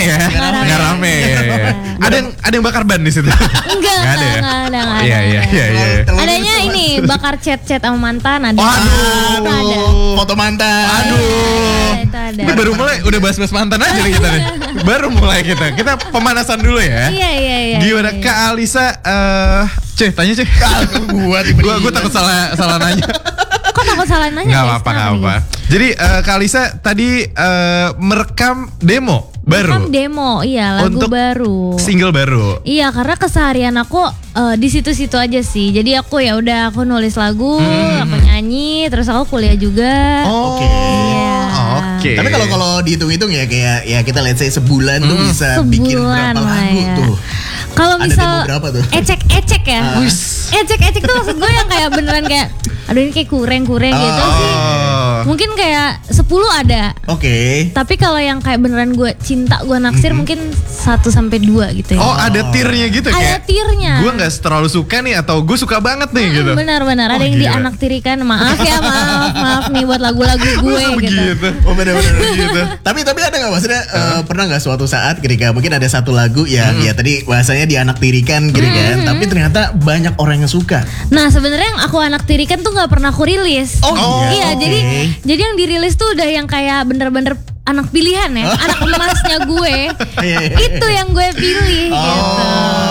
ya? Nggak rame. Ada yang bakar ban di situ? Enggak ada. Iya. Adanya ini bakar chat sama mantan ada. Aduh. Ada. Foto mantan. Aduh. Itu ada. Ini baru mulai udah bahas-bahas mantan aja nih kita nih. Baru mulai kita. Kita pemanasan dulu ya. Iya. Gimana Kak Alisa? Tanya Ceh. Gua takut salah nanya. Kok takut salah nanya? Gak apa-apa. Jadi Kak Alisa tadi merekam demo baru. Merekam demo, iya lagu untuk baru. Single baru. Iya, karena keseharian aku di situ-situ aja sih. Jadi aku aku nulis lagu, aku nyanyi, terus aku kuliah juga. Oke. Oke. Tapi kalau dihitung-hitung ya kayak ya kita let's say sebulan tuh bisa bikin berapa lagu ya. tuh? Kalau misal berapa tuh? ecek ya. Ecek tuh maksud gue yang kayak beneran kayak aduh ini kayak kurang gitu sih. Mungkin kayak 10 ada. Oke. Tapi kalau yang kayak beneran gue cinta, gue naksir mungkin 1-2 gitu ya. Oh, ada tiernya gitu Ada kayak. tiernya. Gue nggak terlalu suka nih atau gue suka banget nih gitu. Benar. Ada yang dianaktirikan. Maaf nih buat lagu-lagu gue gitu. Oh benar-benar gitu. Tapi ada nggak maksudnya pernah nggak suatu saat ketika mungkin ada satu lagu yang ya tadi bahasanya dianaktirikan gitu kan, tapi ternyata banyak orang yang suka. Nah sebenarnya yang aku anaktirikan tuh nggak pernah aku rilis. Iya. Jadi yang dirilis tuh udah yang kayak bener-bener anak pilihan ya, anak emasnya gue. Itu yang gue pilih gitu.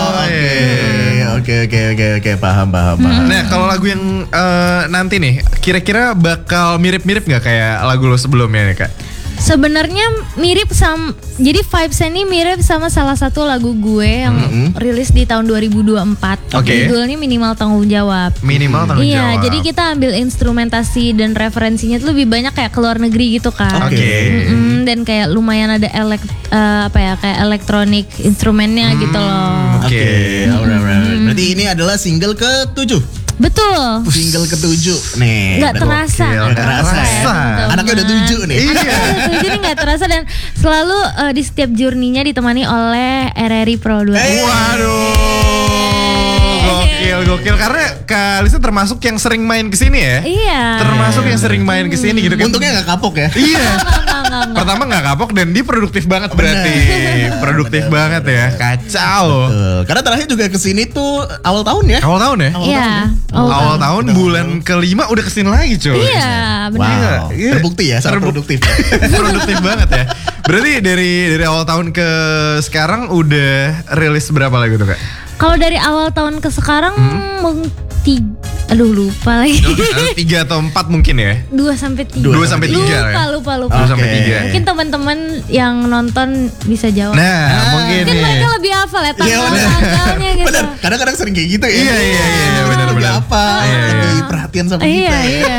Oke, paham. Nah kalau lagu yang nanti nih, kira-kira bakal mirip-mirip nggak kayak lagu lo sebelumnya nih Kak? Sebenarnya mirip sama, jadi vibes-nya ini mirip sama salah satu lagu gue yang rilis di tahun 2024. Judulnya Minimal Tanggung Jawab. Minimal Tanggung Jawab. Iya, jadi kita ambil instrumentasi dan referensinya tuh lebih banyak kayak ke luar negeri gitu kan. Dan kayak lumayan ada kayak elektronik instrumennya gitu loh. Alright. Berarti ini adalah single ke-7. Betul. Single ke-7 nih. Gak terasa. Anaknya udah 7 nih. Iya. Jadi gak terasa dan selalu di setiap journey-nya ditemani oleh RRI Pro 2. Waduh. Gokil karena Kak Alisa termasuk yang sering main kesini ya. Iya. Termasuk yang sering main kesini gitu kan. Untungnya gak kapok ya. Iya. Pertama gak kapok dan dia produktif banget berarti. Produktif banget ya. Kacau. Betul. Karena terakhir juga kesini tuh awal tahun ya. Awal tahun ya? Iya. Awal tahun bulan ke-5 udah kesini lagi coy. Iya benar. Wow. Terbukti ya sangat produktif. Produktif banget ya. Berarti dari awal tahun ke sekarang udah rilis berapa lagu tuh Kak? Kalau dari awal tahun ke sekarang lupa lagi. 3 atau 4 mungkin ya? 2-3. 2-3 Lupa. 2-3. Mungkin teman-teman yang nonton bisa jawab. Nah, mungkin nih. Mereka lebih hafal ya tanggal-tanggalnya gitu. Benar. Kadang-kadang sering kayak gitu ya. Iya, benar. Lebih apa? Lebih perhatian sama kita. Iya.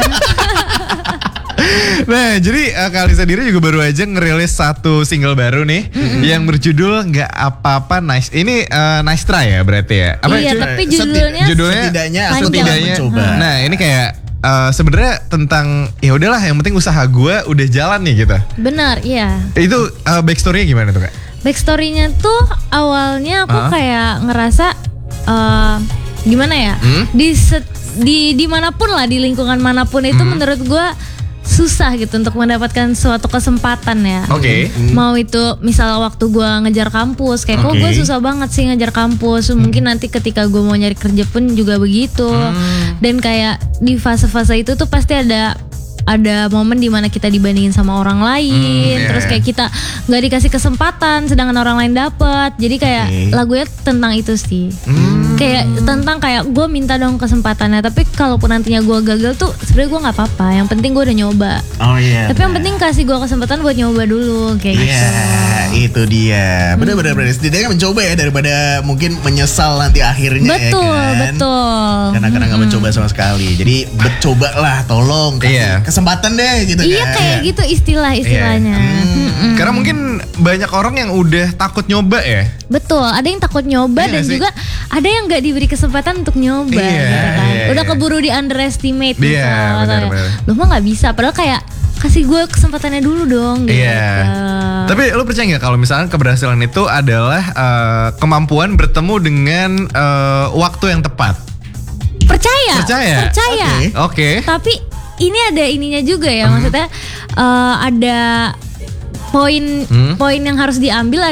Nah, jadi Kak Alisa sendiri juga baru aja ngerilis satu single baru nih yang berjudul Nggak Apa-apa Nice. Ini Nice Try ya berarti ya? Tapi judulnya setidaknya aku mencoba. Nah, ini kayak sebenarnya tentang ya udahlah yang penting usaha gue udah jalan nih gitu. Benar, iya. Itu backstory-nya gimana tuh Kak? Backstory-nya tuh awalnya aku kayak ngerasa gimana ya? Di dimanapun lah, di lingkungan manapun itu menurut gue susah gitu untuk mendapatkan suatu kesempatan ya. Mau itu misalnya waktu gue ngejar kampus, kayak kok gue susah banget sih ngejar kampus. Mungkin nanti ketika gue mau nyari kerja pun juga begitu. Dan kayak di fase-fase itu tuh pasti ada momen dimana kita dibandingin sama orang lain, terus kayak kita nggak dikasih kesempatan, sedangkan orang lain dapet. Jadi kayak lagunya tentang itu sih. Kayak tentang kayak gue minta dong kesempatannya, tapi kalaupun nantinya gue gagal tuh sebenarnya gue nggak apa-apa. Yang penting gue udah nyoba. Tapi yang penting kasih gue kesempatan buat nyoba dulu kayak gitu. Itu dia. Benar-benar setidaknya mencoba ya daripada mungkin menyesal nanti akhirnya. Betul. Karena nggak mencoba sama sekali. Jadi cobalah, tolong kasih kesempatan deh gitu kan. Iya kayak gitu istilahnya. Karena mungkin banyak orang yang udah takut nyoba ya. Betul, ada yang takut nyoba dan juga ada yang nggak diberi kesempatan untuk nyoba gitu kan. Udah keburu di underestimate misalnya. Lu mah nggak bisa, padahal kayak kasih gue kesempatannya dulu dong gitu. Tapi lu percaya nggak kalau misalnya keberhasilan itu adalah kemampuan bertemu dengan waktu yang tepat? Percaya. Oke. Tapi ini ada ininya juga ya, maksudnya ada poin yang harus diambil